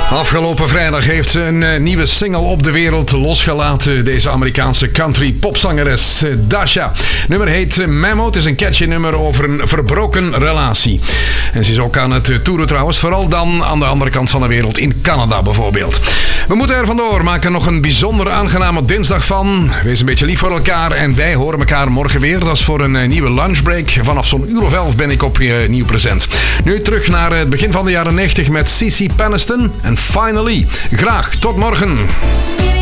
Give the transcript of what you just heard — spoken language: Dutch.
Afgelopen vrijdag heeft ze een nieuwe single op de wereld losgelaten. Deze Amerikaanse country popzangeres Dasha. Nummer heet Memo. Het is een catchy nummer over een verbroken relatie. En ze is ook aan het toeren trouwens. Vooral dan aan de andere kant van de wereld. In Canada bijvoorbeeld. We moeten er vandoor. Maken nog een bijzonder aangename dinsdag van. Wees een beetje lief voor elkaar. En wij horen elkaar morgen weer. Dat is voor een nieuwe lunchbreak. Vanaf zo'n uur of 11 ben ik op je nieuw present. Nu terug naar het begin van de jaren 90 met CeCe Peniston en Finally. Graag tot morgen.